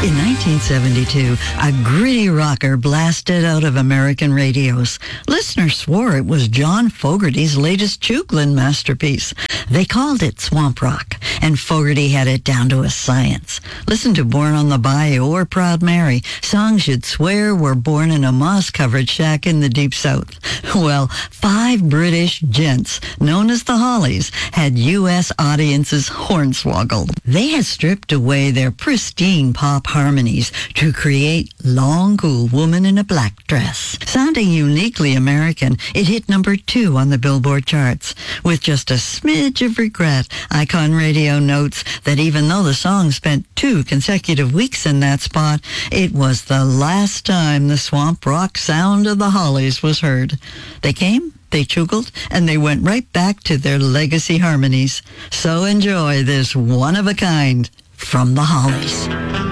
In 1972, a gritty rocker blasted out of American radios. Listeners swore it was John Fogerty's latest Chugland masterpiece. They called it swamp rock, and Fogerty had it down to a science. Listen to Born on the Bayou or Proud Mary, songs you'd swear were born in a moss-covered shack in the Deep South. Well, 5 British gents, known as the Hollies, had U.S. audiences hornswoggled. They had stripped away their pristine pop harmonies to create Long Cool Woman in a Black Dress. Sounding uniquely American, it hit number 2 on the Billboard charts. With just a smidge of regret, Icon Radio notes that even though the song spent 2 consecutive weeks in that spot, it was the last time the swamp rock sound of the Hollies was heard. They came, they chugled, and they went right back to their legacy harmonies. So enjoy this one of a kind from the Hollies.